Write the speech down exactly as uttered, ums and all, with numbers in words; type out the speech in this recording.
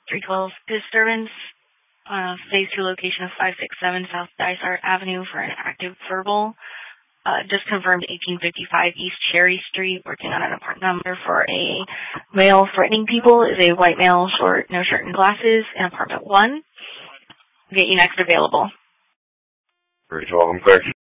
three twelve disturbance. Uh, phase two location of five six seven South Dysart Avenue for an active verbal. Uh, just confirmed eighteen fifty-five East Cherry Street, working on an apartment number for a male threatening people. Is a white male, short, no shirt and glasses, in apartment one. Get you next available. three twelve, I'm clear.